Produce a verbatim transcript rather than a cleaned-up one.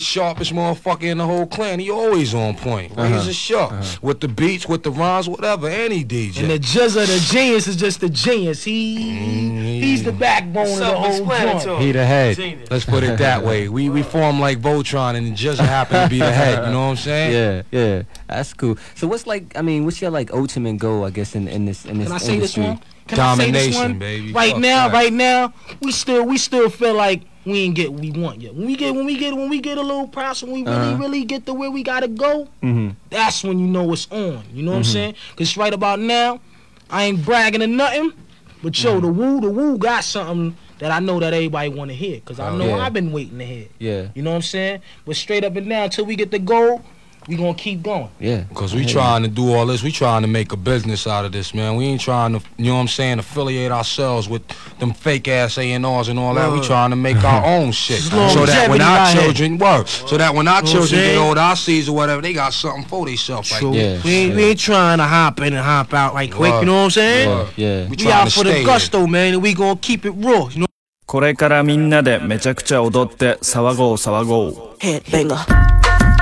sharpest motherfucker in the whole clan. He always on point. Uh-huh. Razor sharp. Uh-huh. With the beats, with the rhymes, whatever, any D J. And the Jizza, the genius, is just the genius. He mm, he's the backbone of the whole joint. He the head. Genius. Let's put it that way. We we form like Voltron, and Jizza happen to be the head. You know what I'm saying? Yeah, yeah. That's cool. So what's like? I mean, what's your like ultimate goal? I guess in in this in this Can I say industry. this one? Can Domination, I say this one? baby. Right Fuck now, that. right now, we still we still feel like we ain't get what we want yet. When we get when we get when we get a little press, when we really Uh-huh. really get to where we gotta go, Mm-hmm. that's when you know it's on. You know what I'm Mhm. saying? Cause right about now, I ain't bragging or nothing, but yo, the woo the woo got something that I know that everybody want to hear. Cause I Oh, know yeah. I've been waiting to hear. Yeah, You know what I'm saying? But straight up and down, until we get the goal, we gonna keep going. yeah. Cause we trying to do all this, we trying to make a business out of this, man. We ain't trying to, you know what I'm saying, affiliate ourselves with them fake ass A and R's and all that. We Word. trying to make our own shit, It's so that when longevity our out here. children work, so that when our Know what I'm children get saying? old, our seeds or whatever, they got something for themselves. Like True. Yeah. We ain't we ain't trying to hop in and hop out right quick. Word. You know what I'm saying? Word. Yeah. We We trying out to for the stay gusto, man, and we gonna keep it raw. You know. これからみんなでめちゃくちゃ踊って騒ごう騒ごう Headbanger.